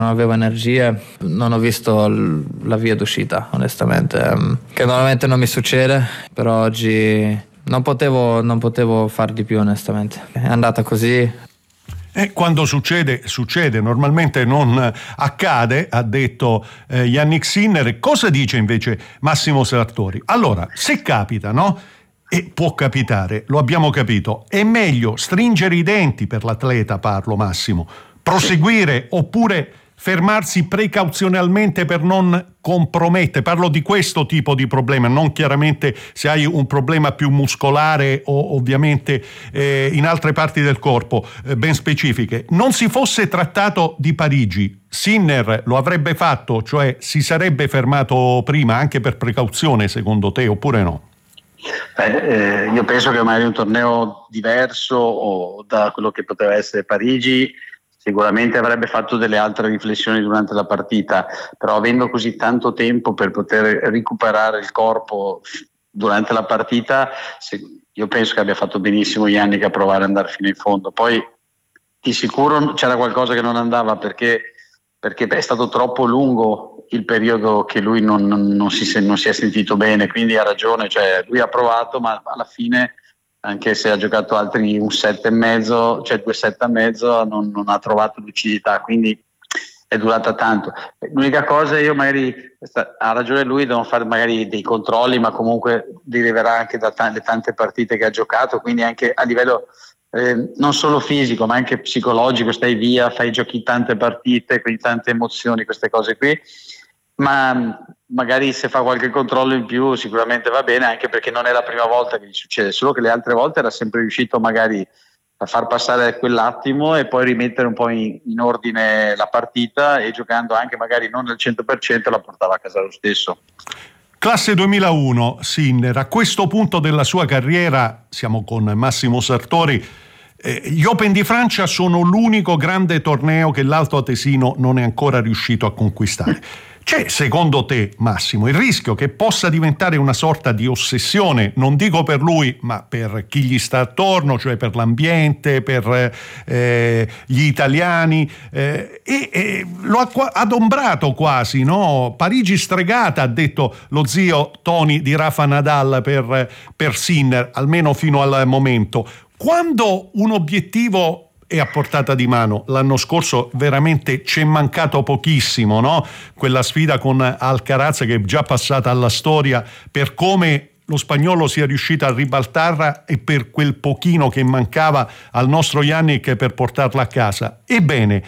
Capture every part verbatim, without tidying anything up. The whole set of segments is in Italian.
non avevo energie, non ho visto l- la via d'uscita, onestamente, um, che normalmente non mi succede, però oggi non potevo, non potevo far di più, onestamente. È andata così. E quando succede, succede, normalmente non accade, ha detto eh, Jannik Sinner. Cosa dice invece Massimo Sartori? Allora, se capita, no? E può capitare, lo abbiamo capito, è meglio stringere i denti per l'atleta, parlo Massimo, proseguire oppure fermarsi precauzionalmente per non compromettere. Parlo di questo tipo di problema, non chiaramente se hai un problema più muscolare o ovviamente eh, in altre parti del corpo eh, ben specifiche. Non si fosse trattato di Parigi, Sinner lo avrebbe fatto, cioè si sarebbe fermato prima anche per precauzione, secondo te, oppure no? Beh, eh, io penso che magari un torneo diverso o da quello che poteva essere Parigi sicuramente avrebbe fatto delle altre riflessioni durante la partita, però avendo così tanto tempo per poter recuperare il corpo durante la partita, io penso che abbia fatto benissimo Jannik a provare ad andare fino in fondo. Poi di sicuro c'era qualcosa che non andava perché, perché è stato troppo lungo il periodo che lui non, non, non, si, non si è sentito bene, quindi ha ragione, cioè lui ha provato ma alla fine, anche se ha giocato altri un set e mezzo, cioè due set e mezzo, non, non ha trovato lucidità, quindi è durata tanto. L'unica cosa, io magari, ha ragione lui, devono fare magari dei controlli, ma comunque deriverà anche da t- le tante partite che ha giocato, quindi anche a livello eh, non solo fisico ma anche psicologico, stai via, fai giochi tante partite, quindi tante emozioni, queste cose qui, ma magari se fa qualche controllo in più sicuramente va bene, anche perché non è la prima volta che gli succede, solo che le altre volte era sempre riuscito magari a far passare quell'attimo e poi rimettere un po' in, in ordine la partita, e giocando anche magari non al cento per cento la portava a casa lo stesso. Classe duemilauno, Sinner, a questo punto della sua carriera, siamo con Massimo Sartori, eh, gli Open di Francia sono l'unico grande torneo che l'Alto Atesino non è ancora riuscito a conquistare. C'è, secondo te, Massimo, il rischio che possa diventare una sorta di ossessione, non dico per lui, ma per chi gli sta attorno, cioè per l'ambiente, per eh, gli italiani, eh, e, e lo ha adombrato quasi, no? Parigi stregata, ha detto lo zio Tony di Rafa Nadal per, per Sinner, almeno fino al momento. Quando un obiettivo è a portata di mano, l'anno scorso veramente ci è mancato pochissimo, no? Quella sfida con Alcaraz che è già passata alla storia per come lo spagnolo sia riuscito a ribaltarla e per quel pochino che mancava al nostro Jannik per portarla a casa. Ebbene,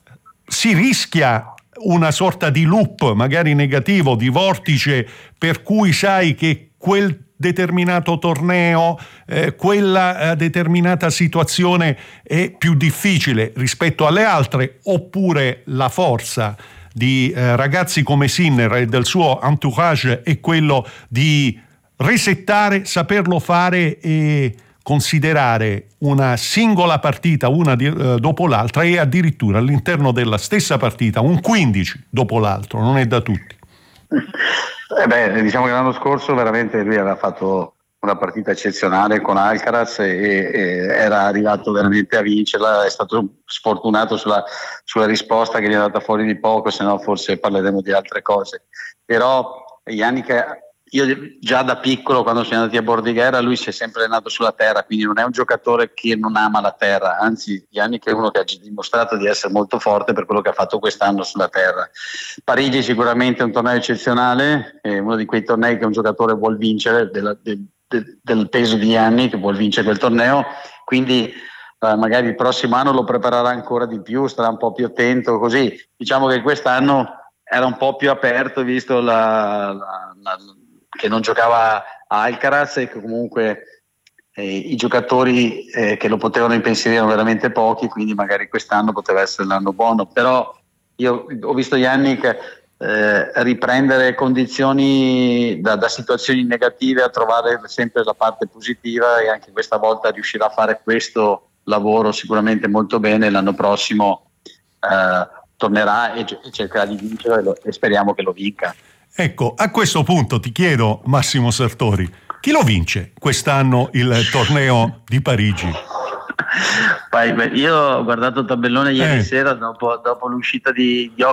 si rischia una sorta di loop, magari negativo, di vortice, per cui sai che quel determinato torneo, eh, quella eh, determinata situazione è più difficile rispetto alle altre, oppure la forza di eh, ragazzi come Sinner e del suo entourage è quello di resettare, saperlo fare e considerare una singola partita una di, eh, dopo l'altra, e addirittura all'interno della stessa partita un quindici dopo l'altro, non è da tutti. Eh beh, diciamo che l'anno scorso veramente lui aveva fatto una partita eccezionale con Alcaraz e, e era arrivato veramente a vincerla, è stato sfortunato sulla, sulla risposta che gli è andata fuori di poco, se no forse parleremo di altre cose. Però Jannik, io già da piccolo, quando siamo andati a Bordighera, lui si è sempre allenato sulla terra, quindi non è un giocatore che non ama la terra, anzi Jannik è uno che ha dimostrato di essere molto forte per quello che ha fatto quest'anno sulla terra. Parigi sicuramente è un torneo eccezionale, è uno di quei tornei che un giocatore vuol vincere, della, de, de, del peso di Jannik, che vuol vincere quel torneo, quindi eh, magari il prossimo anno lo preparerà ancora di più, starà un po' più attento, così. Diciamo che quest'anno era un po' più aperto, visto la, la, la che non giocava a Alcaraz e che comunque eh, i giocatori eh, che lo potevano impensierire erano veramente pochi, quindi magari quest'anno poteva essere l'anno buono. Però io ho visto Jannik eh, riprendere condizioni da, da situazioni negative a trovare sempre la parte positiva, e anche questa volta riuscirà a fare questo lavoro sicuramente molto bene. L'anno prossimo eh, tornerà e, e cercherà di vincere e speriamo che lo vinca. Ecco, a questo punto ti chiedo, Massimo Sartori, chi lo vince quest'anno il torneo di Parigi? Poi, beh, io ho guardato il tabellone ieri Eh. sera dopo, dopo l'uscita di, di